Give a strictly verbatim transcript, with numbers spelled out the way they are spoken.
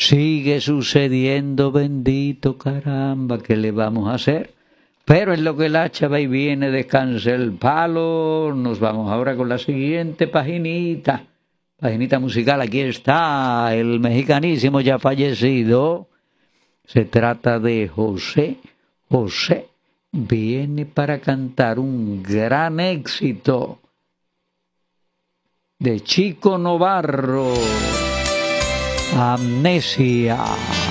Sigue sucediendo, bendito caramba, ¿qué le vamos a hacer? Pero en lo que el hacha va y viene, descansa el palo. Nos vamos ahora con la siguiente paginita. Paginita musical, aquí está el mexicanísimo ya fallecido. Se trata de José. José viene para cantar un gran éxito de Chico Novarro. Amnesia.